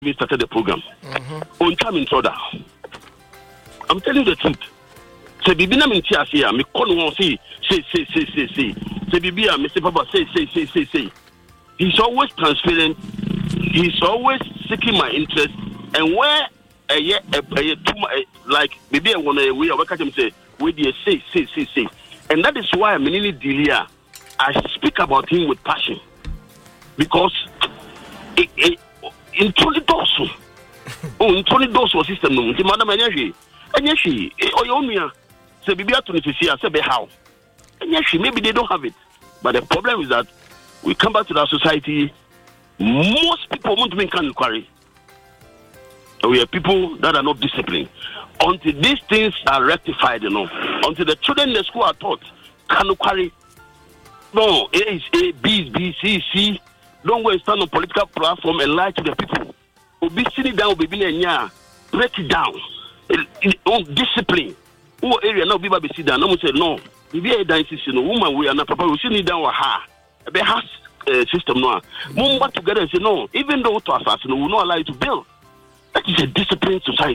we started the program. On time in Soda. I'm telling you the truth. Say Bibi na me tia here, me call one say. Say Bibi Mr. Papa say. He's always transparent. He's always seeking my interest. And where like Bibi wanna we work at him say we say. And that is why I'm in Delia. I speak about him with passion. Because in 20 dollars. Oh, in 20 dollars system no. Madam Energy. And yes, she say Bibi at 20 say how. And yes, maybe they don't have it. But the problem is that we come back to our society, most people want to make an inquiry. We are people that are not disciplined. Until these things are rectified, until the children in the school are taught, can inquiry. No, A is A, B is B, C is C. Don't go and stand on political platform and lie to the people. Be sitting down, break it down. Discipline. Who area now be sit down? No say no. If you are dancing, woman we are not proper. We should need down ha. Be has system no. Move back together and say no. Even though to assassin, we will not allow you to build. That is a disciplined society.